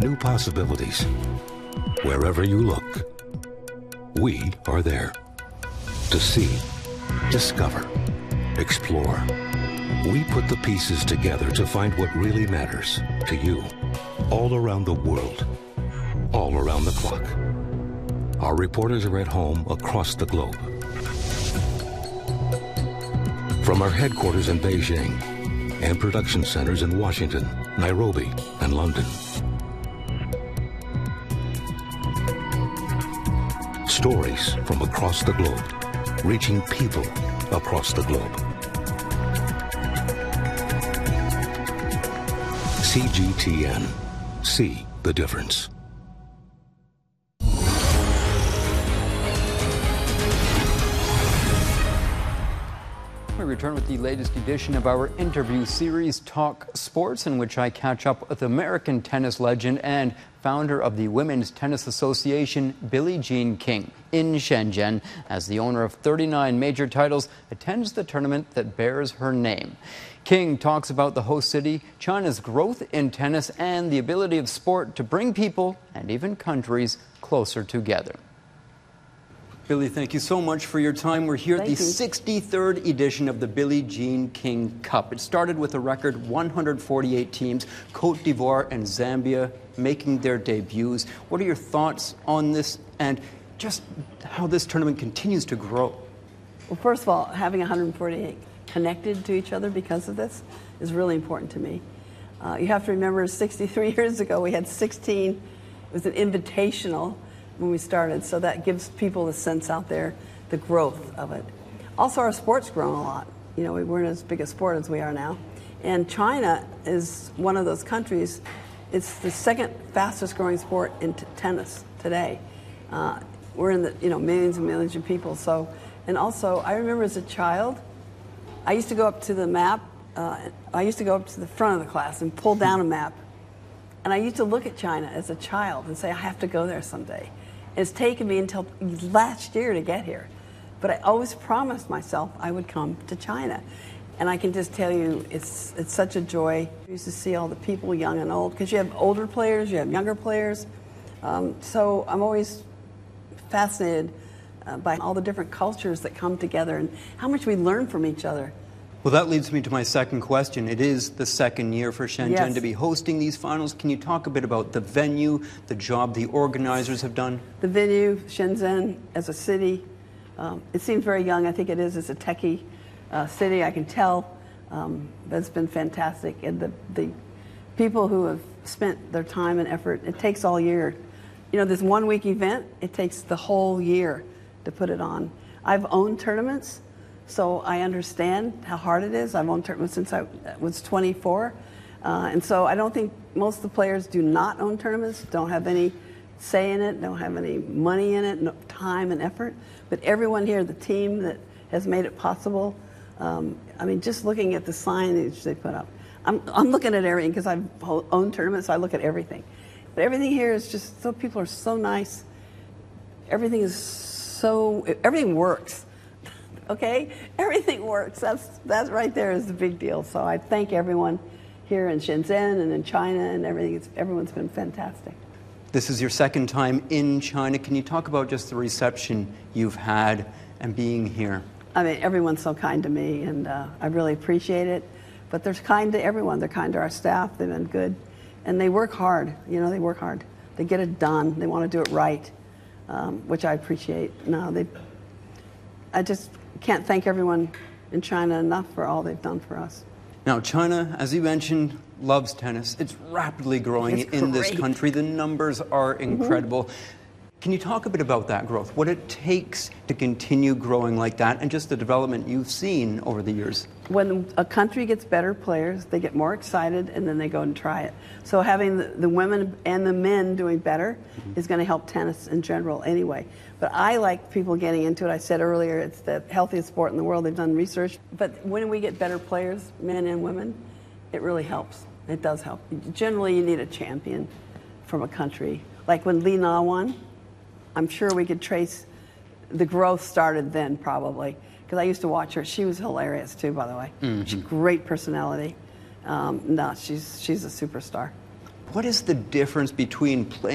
new possibilities. Wherever you look, we are there to see, discover, explore. We put the pieces together to find what really matters to you, all around the world, all around the clock. Our reporters are at home across the globe. From our headquarters in Beijing and production centers in Washington, Nairobi, and London. Stories from across the globe, reaching people across the globe. CGTN. See the difference. We return with the latest edition of our interview series, Talk Sports, in which I catch up with American tennis legend and founder of the Women's Tennis Association, Billie Jean King, in Shenzhen, as the owner of 39 major titles attends the tournament that bears her name. King talks about the host city, China's growth in tennis, and the ability of sport to bring people and even countries closer together. Billie, thank you so much for your time. We're here at the 63rd edition of the Billie Jean King Cup. It started with a record 148 teams, Cote d'Ivoire and Zambia making their debuts. What are your thoughts on this and just how this tournament continues to grow? Well, first of all, having 148 connected to each other because of this is really important to me. You have to remember 63 years ago we had 16, it was an invitational when we started, so that gives people a sense out there, the growth of it. Also, our sport's grown a lot. You know, we weren't as big a sport as we are now. And China is one of those countries, it's the second fastest growing sport in tennis today. We're in the, millions and millions of people. So, and also, I remember as a child, I used to go up to the map, I used to go up to the front of the class and pull down a map. And I used to look at China as a child and say, I have to go there someday. It's taken me until last year to get here. But I always promised myself I would come to China. And I can just tell you, it's such a joy. I used to see all the people, young and old, because you have older players, you have younger players. So I'm always fascinated by all the different cultures that come together and how much we learn from each other. Well, that leads me to my second question. It is the second year for Shenzhen to be hosting these finals. Can you talk a bit about the venue, the job the organizers have done? The venue, Shenzhen as a city, it seems very young. I think it is. It's a techie city, I can tell. But it's been fantastic. And the people who have spent their time and effort, it takes all year. You know, this 1 week event, it takes the whole year to put it on. I've owned tournaments. So I understand how hard it is. I've owned tournaments since I was 24. And so I don't think most of the players do not own tournaments, don't have any say in it, don't have any money in it, no time and effort. But everyone here, the team that has made it possible, I mean, just looking at the signage they put up. I'm looking at everything because I've owned tournaments, so I look at everything. But everything here is just, so people are so nice. Everything works. Okay, everything works. That's right there is the big deal. So I thank everyone here in Shenzhen and in China and everything. Everyone's been fantastic. This is your second time in China. Can you talk about just the reception you've had and being here? I mean, everyone's so kind to me, and I really appreciate it. But they're kind to everyone. They're kind to our staff. They've been good, and they work hard. You know, they work hard. They get it done. They want to do it right, which I appreciate. I just can't thank everyone in China enough for all they've done for us. Now, China, as you mentioned, loves tennis. It's rapidly growing in this country. The numbers are incredible. Can you talk a bit about that growth, what it takes to continue growing like that, and just the development you've seen over the years? When a country gets better players, they get more excited, and then they go and try it. So having the women and the men doing better is going to help tennis in general anyway. But I like people getting into it. I said earlier, it's the healthiest sport in the world. They've done research. But when we get better players, men and women, it really helps. It does help. Generally, you need a champion from a country. Like when Li Na won, I'm sure we could trace the growth started then, probably. Because I used to watch her. She was hilarious, too, by the way. She's a great personality. She's a superstar. What is the difference between